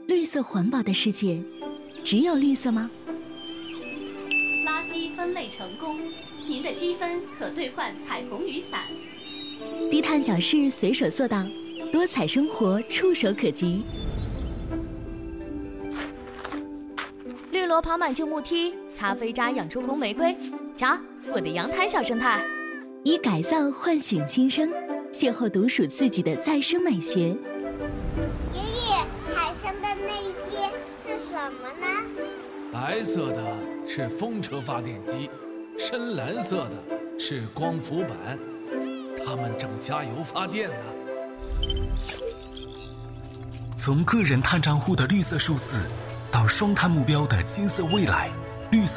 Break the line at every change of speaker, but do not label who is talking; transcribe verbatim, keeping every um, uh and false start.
绿色环保的世界，只有绿色吗？
垃圾分类成功，您的积分可兑换彩虹雨伞。
低碳小事随手做到，多彩生活触手可及。
绿萝爬满旧木梯，咖啡渣养出红玫瑰。瞧，我的阳台小生态。
以改造唤醒新生，邂逅独属自己的再生美学。
爷爷，海上的那些是什么呢？
白色的是风车发电机，深蓝色的是光伏板，它们正加油发电呢。
从个人碳账户的绿色数字，到双碳目标的金色未来，绿色